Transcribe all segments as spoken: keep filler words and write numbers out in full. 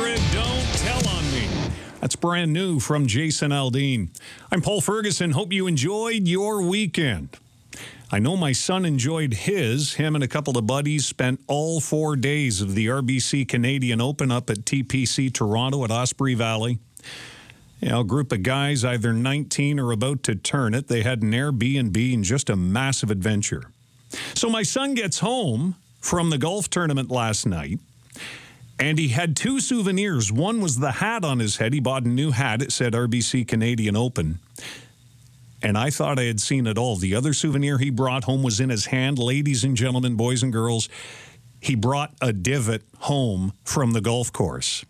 hundred, Don't Tell on Me. That's brand new from Jason Aldean. I'm Paul Ferguson. Hope you enjoyed your weekend. I know my son enjoyed his. Him and a couple of buddies spent all four days of the R B C Canadian Open up at T P C Toronto at Osprey Valley. You know, a group of guys, either nineteen or about to turn it. They had an Airbnb and just a massive adventure. So my son gets home from the golf tournament last night, and he had two souvenirs. One was the hat on his head. He bought a new hat. It said R B C Canadian Open. And I thought I had seen it all. The other souvenir he brought home was in his hand. Ladies and gentlemen, boys and girls, he brought a divot home from the golf course.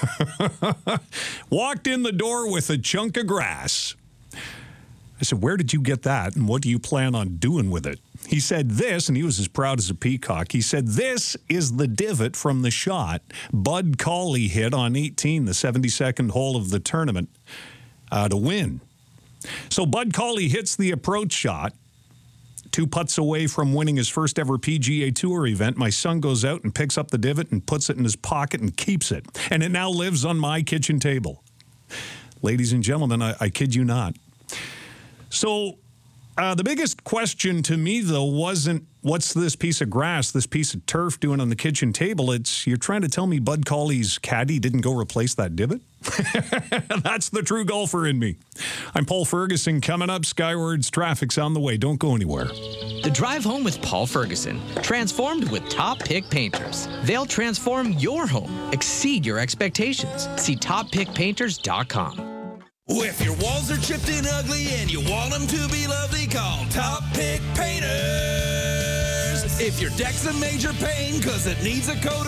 Walked in the door with a chunk of grass. I said, "Where did you get that, and what do you plan on doing with it?" He said this, and he was as proud as a peacock. He said, "This is the divot from the shot Bud Cauley hit on eighteen, the seventy-second hole of the tournament, uh, to win." So Bud Cauley hits the approach shot, two putts away from winning his first ever P G A Tour event. My son goes out and picks up the divot and puts it in his pocket and keeps it. And it now lives on my kitchen table. Ladies and gentlemen, I, I kid you not. So uh, the biggest question to me, though, wasn't what's this piece of grass, this piece of turf doing on the kitchen table? It's you're trying to tell me Bud Cauley's caddy didn't go replace that divot? That's the true golfer in me. I'm Paul Ferguson. Coming up, Skywards traffic's on the way. Don't go anywhere. The Drive Home with Paul Ferguson, transformed with Top Pick Painters. They'll transform your home, exceed your expectations. See top pick painters dot com. If your walls are chipped and ugly and you want them to be lovely, call Top Pick Painters. If your deck's a major pain because it needs a coat